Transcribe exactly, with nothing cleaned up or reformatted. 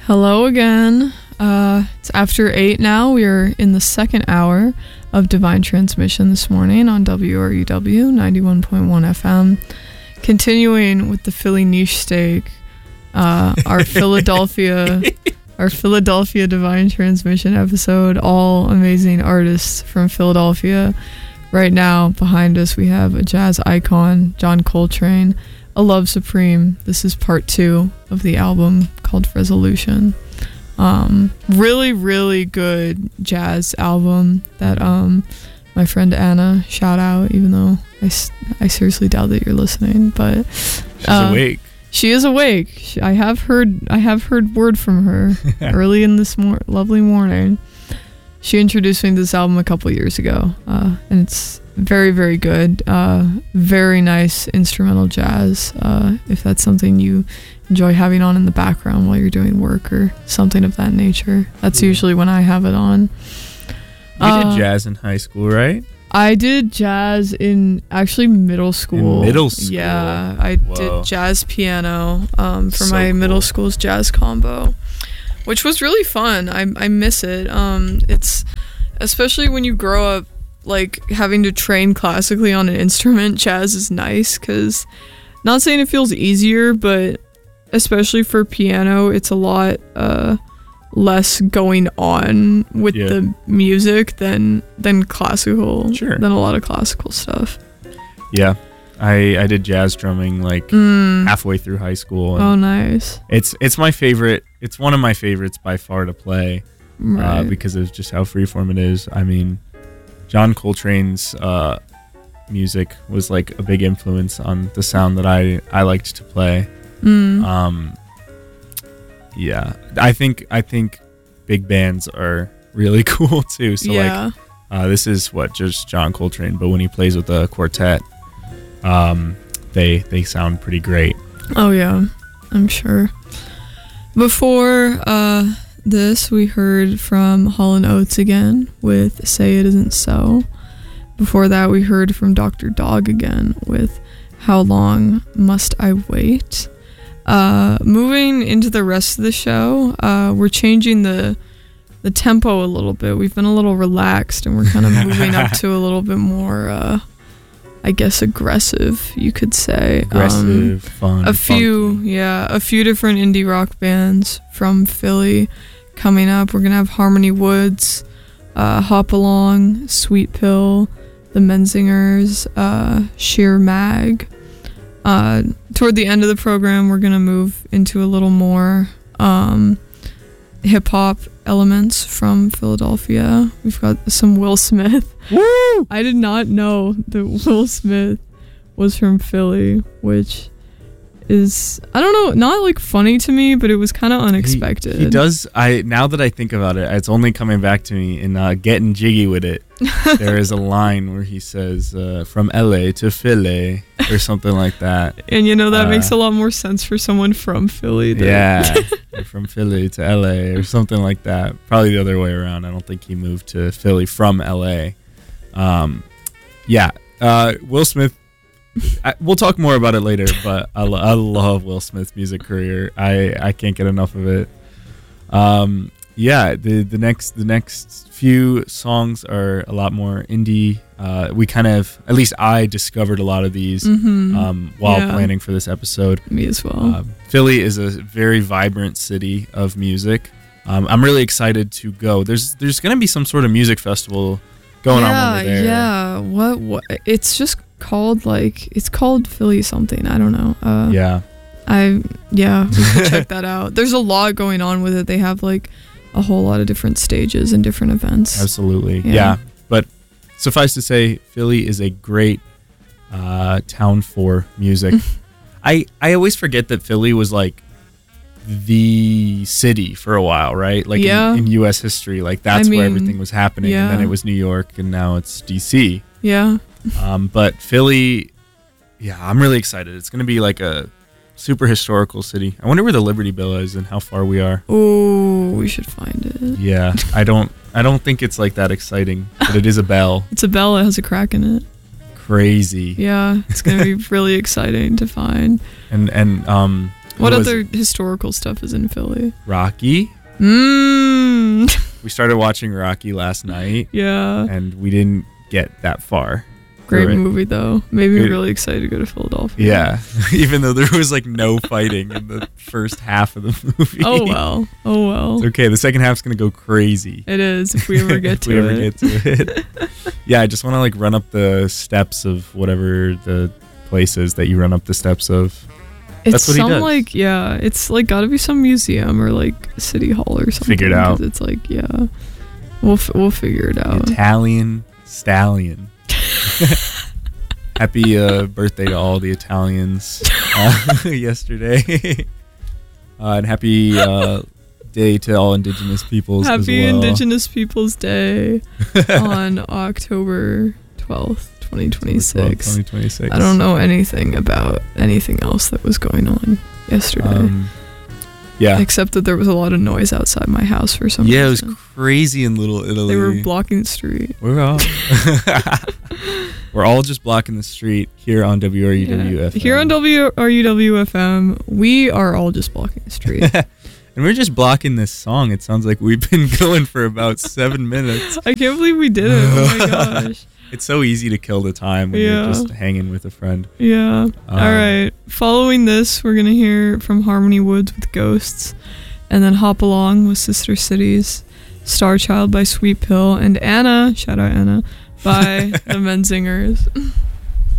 Hello again. Uh, it's after eight now. We are in the second hour of Divine Transmission this morning on W R U W ninety-one point one F M. Continuing with the Philly niche steak, uh, our Philadelphia, our Philadelphia Divine Transmission episode. All amazing artists from Philadelphia. Right now, behind us, we have a jazz icon, John Coltrane. A Love Supreme. This is part two of the album called Resolution. Um, really, really good jazz album that um, my friend Anna, shout out, even though I, I seriously doubt that you're listening, but she's uh, awake. She is awake. She, I have heard I have heard word from her early in this mor- lovely morning. She introduced me to this album a couple years ago, uh, and it's very, very good. Uh, very nice instrumental jazz. Uh, if that's something you enjoy having on in the background while you're doing work or something of that nature, that's yeah. usually when I have it on. You uh, did jazz in high school, right? I did jazz in actually middle school. In middle school? Yeah, I Whoa. did jazz piano um, for So my cool. middle school's jazz combo, which was really fun. I I miss it. Um, it's especially when you grow up like having to train classically on an instrument. Jazz is nice because, not saying it feels easier, but especially for piano, it's a lot uh, less going on with yeah. the music than than classical. Sure. Than a lot of classical stuff. Yeah. I, I did jazz drumming like Mm. halfway through high school. And Oh, nice. It's it's my favorite. It's one of my favorites by far to play Right. uh, because of just how freeform it is. I mean, John Coltrane's uh, music was like a big influence on the sound that I, I liked to play. Mm. Um, yeah, I think I think big bands are really cool too. So yeah. like, uh, this is what just John Coltrane, but when he plays with a quartet, um, they they sound pretty great. Oh yeah, I'm sure. Before uh, this, we heard from Hall and Oates again with "Say It Isn't So." Before that, we heard from Doctor Dog again with "How Long Must I Wait." Uh, moving into the rest of the show, uh, we're changing the the tempo a little bit. We've been a little relaxed, and we're kind of moving up to a little bit more, uh, I guess, aggressive, you could say. Aggressive, um, fun. A few, funky. yeah, a few different indie rock bands from Philly coming up. We're gonna have Harmony Woods, uh, Hop Along, Sweet Pill, the Menzingers, uh, Sheer Mag. Uh, toward the end of the program, we're gonna move into a little more um, hip hop elements from Philadelphia. We've got some Will Smith. Woo! I did not know that Will Smith was from Philly, which is, I don't know, not like funny to me, but it was kind of unexpected. He, he does. I now that I think about it, it's only coming back to me in uh, Getting Jiggy with It. There is a line where he says uh, "from L A to Philly" or something like that. And you know that uh, makes a lot more sense for someone from Philly. Than Yeah, from Philly to L A or something like that. Probably the other way around. I don't think he moved to Philly from L A. Um, yeah, uh, Will Smith. I, we'll talk more about it later, but I, lo- I love Will Smith's music career. I, I can't get enough of it. Um, yeah, the the next the next few songs are a lot more indie. Uh, we kind of, at least I discovered a lot of these Mhm. um, while Yeah. planning for this episode. Me as well. Uh, Philly is a very vibrant city of music. Um, I'm really excited to go. There's there's going to be some sort of music festival going yeah, on over there. Yeah, what what? It's just called like it's called Philly something. I don't know. Uh, Yeah. I yeah, we should check that out. There's a lot going on with it. They have like a whole lot of different stages and different events. Absolutely. Yeah. Yeah. But suffice to say, Philly is a great uh, town for music. I I always forget that Philly was like the city for a while, right? Like Yeah. in, in U S history, like that's I where mean, everything was happening. yeah. And then it was New York and now it's D C. Yeah. Um, but Philly, yeah, I'm really excited. It's going to be like a super historical city. I wonder where the Liberty Bell is and how far we are. Oh, we should find it. Yeah, I don't I don't think it's like that exciting, but it is a bell. It's a bell. It has a crack in it. Crazy. Yeah, it's gonna be really exciting to find. And and um What was other it? historical stuff is in Philly? Rocky. Mmm. We started watching Rocky last night, Yeah. and we didn't get that far. Great through it. movie, though. Made me Good. really excited to go to Philadelphia. Yeah, even though there was like no fighting in the first half of the movie. Oh, well. Oh, well. It's okay. The second half's gonna go crazy. It is, if we ever get if to we ever it. get to it. Yeah, I just want to like run up the steps of whatever the place is that you run up the steps of. It's That's what he some does. like, yeah, it's like gotta be some museum or like city hall or something. Figure it out. 'cause It's like, yeah, we'll f- we'll figure it The out. Italian stallion. Happy uh, birthday to all the Italians uh, yesterday. uh, and happy uh, day to all Indigenous peoples as Happy well. Indigenous Peoples Day on October twelfth, twenty twenty-six. twenty twenty-six. I don't know anything about anything else that was going on yesterday, Um, yeah. except that there was a lot of noise outside my house for some Yeah, it was reason. crazy in Little Italy. They were blocking the street. We're all we're all just blocking the street here on W R U W Yeah. F M. Here on W R U W F M, we are all just blocking the street. And we're just blocking this song. It sounds like we've been going for about seven minutes. I can't believe we did it. Oh my gosh. It's so easy to kill the time when Yeah. you're just hanging with a friend. Yeah. Um, All right. Following this, we're going to hear from Harmony Woods with Ghosts, and then Hop Along with Sister Cities, Star Child by Sweet Pill, and Anna, shout out Anna, by the Menzingers.